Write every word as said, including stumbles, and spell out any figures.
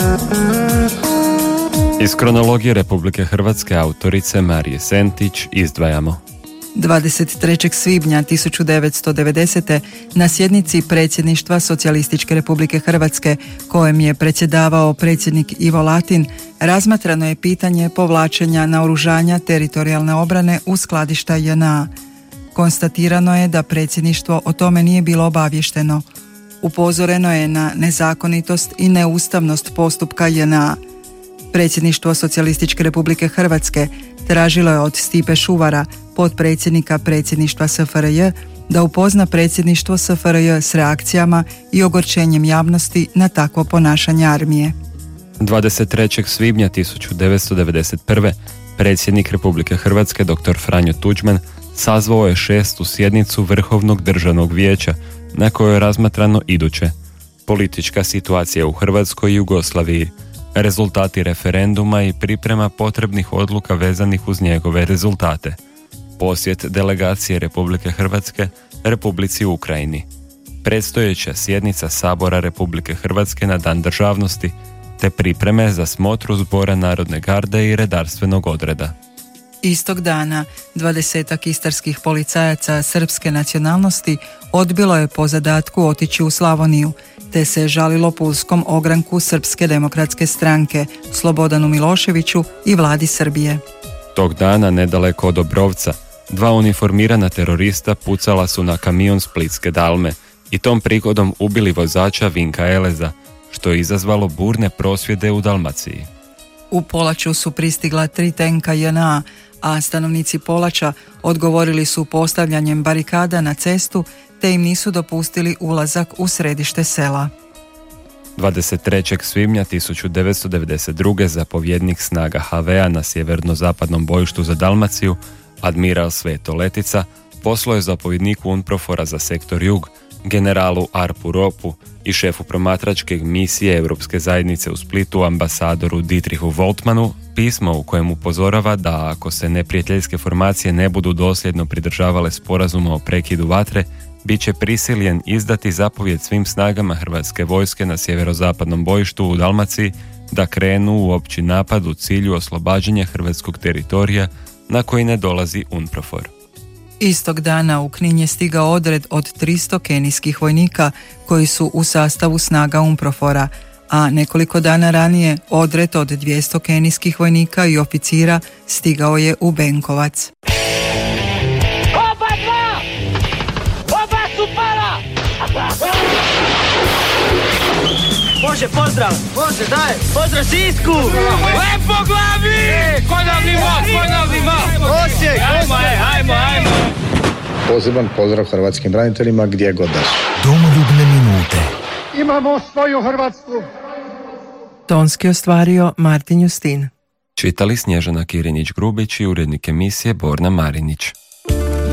Iz kronologije Republike Hrvatske autorice Marije Sentić izdvajamo. dvadeset trećeg svibnja tisuću devetsto devedesete. na sjednici predsjedništva Socijalističke Republike Hrvatske, kojem je predsjedavao predsjednik Ivo Latin, razmatrano je pitanje povlačenja naoružanja teritorijalne obrane u skladišta J N A. Konstatirano je da predsjedništvo o tome nije bilo obavješteno. Upozoreno je na nezakonitost i neustavnost postupka J N A. Predsjedništvo Socijalističke Republike Hrvatske tražilo je od Stipe Šuvara, potpredsjednika predsjedništva S F R J, da upozna predsjedništvo S F R J s reakcijama i ogorčenjem javnosti na takvo ponašanje armije. dvadeset trećeg svibnja tisuću devetsto devedeset prve. predsjednik Republike Hrvatske dr. Franjo Tuđman sazvao je šestu sjednicu Vrhovnog državnog vijeća, na kojoj je razmatrano iduće: politička situacija u Hrvatskoj i Jugoslaviji, rezultati referenduma i priprema potrebnih odluka vezanih uz njegove rezultate, posjet delegacije Republike Hrvatske Republici Ukrajini, predstojeća sjednica Sabora Republike Hrvatske na Dan državnosti, te pripreme za smotru Zbora Narodne garde i redarstvenog odreda. Istog dana dvadesetak istarskih policajaca srpske nacionalnosti odbilo je po zadatku otići u Slavoniju, te se žalilo pulskom ogranku Srpske demokratske stranke, Slobodanu Miloševiću i vladi Srbije. Tog dana, nedaleko od Obrovca, dva uniformirana terorista pucala su na kamion Splitske Dalme i tom prigodom ubili vozača Vinka Eleza, što je izazvalo burne prosvjede u Dalmaciji. U Polaču su pristigla tri tenka J N A, a stanovnici Polača odgovorili su postavljanjem barikada na cestu, te im nisu dopustili ulazak u središte sela. dvadeset trećeg svibnja tisuću devetsto devedeset druge. zapovjednik snaga H V-a na sjeverno-zapadnom bojištu za Dalmaciju, admiral Sveto Letica, poslao je zapovjedniku UNPROFOR-a za sektor Jug, generalu Arpu Ropu i šefu promatračke misije Europske zajednice u Splitu, ambasadoru Dietrichu Woltmanu, pismo u kojem upozorava da ako se neprijateljske formacije ne budu dosljedno pridržavale sporazuma o prekidu vatre, bit će prisiljen izdati zapovjed svim snagama hrvatske vojske na sjeverozapadnom bojištu u Dalmaciji da krenu u opći napad u cilju oslobađanja hrvatskog teritorija na koji ne dolazi UNPROFOR. Istog dana u Knin je stigao odred od tristo kenijskih vojnika koji su u sastavu snaga UNPROFOR-a, a nekoliko dana ranije odred od dvjesto kenijskih vojnika i oficira stigao je u Benkovac. Oba dva! Oba su pala! Može, pozdrav! Može, daj! Pozdrav Sisku! Lepo glavi! E, konavni mok, konavni mok! Osijek, ajmo, ajmo, ajmo! Poseban pozdrav hrvatskim braniteljima gdje god da su. Domoljubne minute. Imamo svoju Hrvatsku. Tonski ostvario Martin Justin. Čitali Snježana Kirinjić-Grubić i urednik emisije Borna Marinić.